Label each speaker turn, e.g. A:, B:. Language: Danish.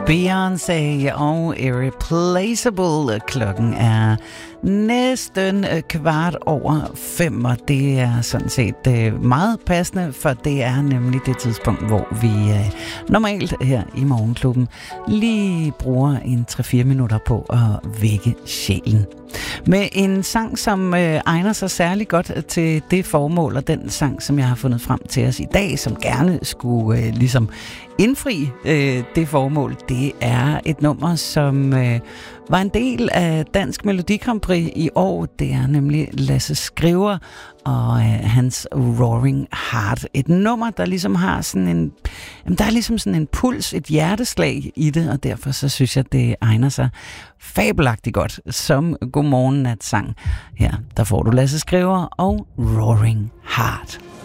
A: Beyoncé og Irreplaceable. Klokken er næsten 4:15, og det er sådan set meget passende, for det er nemlig det tidspunkt, hvor vi normalt her i Morgenklubben lige bruger en 3-4 minutter på at vække sjælen. Med en sang, som egner sig særlig godt til det formål, og den sang, som jeg har fundet frem til os i dag, som gerne skulle ligesom indfri det formål, det er et nummer, som var en del af Dansk Melodi Grand Prix i år. Det er nemlig Lasse Skriver og hans Roaring Heart. Et nummer, der ligesom har sådan en, der er ligesom sådan en puls, et hjerteslag i det, og derfor så synes jeg, det egner sig fabelagtigt godt som Godmorgen Nat sang. Her, der får du Lasse Skriver og Roaring Heart.